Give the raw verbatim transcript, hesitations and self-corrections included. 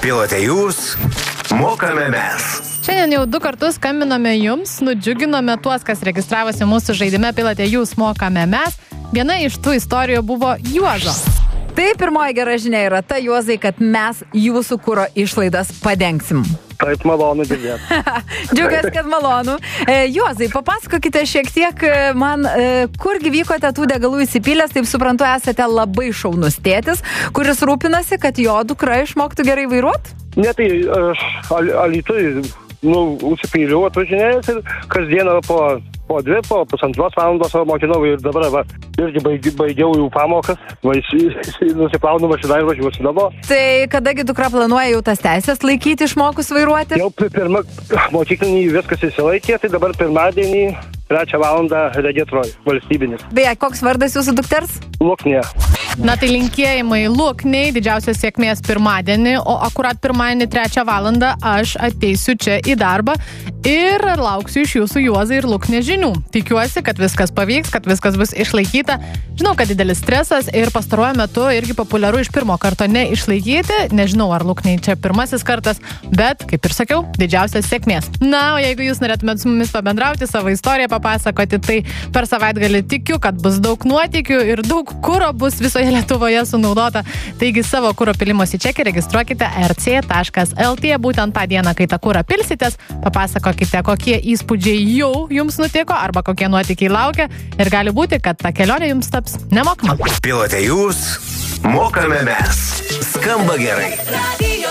Pilote jūs, mokame mes. Šiandien jau du kartus skambinome jums, nudžiuginome tuos, kas registravosi mūsų žaidime Pilote jūs, mokame mes. Viena iš tų istorijų buvo Juozo. Tai pirmoji gera žinia yra ta, Juozai, kad mes jūsų kuro išlaidas padengsim. Taip, malonu girdėti. Džiugas, kad malonu. E, Juozai, papasakokite šiek tiek man, e, kurgi vykote tų degalų įsipylęs, taip suprantu, esate labai šaunus tėtis, kuris rūpinasi, kad jo dukra išmoktų gerai vairuot? Ne, tai aš al, Alytui, nu, užsipyliau atvažinėjęs ir kasdieną po, po dvi, po pusantros valandos mokinau ir dabar va, irgi baigi, baigiau jų pamokas, va, nusiplaunu mašiną ir važiuosiu namo. Tai kadagi dukra planuoja jau tas teisės laikyti, išmokus vairuoti? Jau pirmą mokyklinį viskas įsilaikė, tai dabar pirmadienį trečią valandą regitroj, valstybinis. Beje, koks vardas jūsų dukters? Luknė. Na tai linkėjimai Lukniai, didžiausios sėkmės pirmadienį, o akurat pirmadienį trečią valandą aš ateisiu čia į darbą ir lauksiu iš jūsų Juozai ir Luknė žinių. Tikiuosi, kad viskas pavyks, kad viskas bus išlaikyta. Žinau, kad didelis stresas ir pastaruoju metu irgi populiaru iš pirmo karto neišlaikyti. Nežinau, ar Lukniai čia pirmasis kartas, bet, kaip ir sakiau, didžiausios sėkmės. Na, o jeigu jūs norėtumėt su mumis pabendrauti, savo istoriją papasakoti, tai per savaitgalį tikiu, kad bus daug nuotykių ir daug kuro bus visoje Lietuvoje sunaudota. Taigi savo kuro pilimosi čekį registruokite er cė taškas el tė būtent tą dieną, kai tą kurą pilsitės. Papasakokite, kokie įspūdžiai jau jums nutiko arba kokie nuotykiai laukia ir gali būti, kad ta kelionė jums taps nemokama. Pilote jūs, mokame mes. Skamba gerai.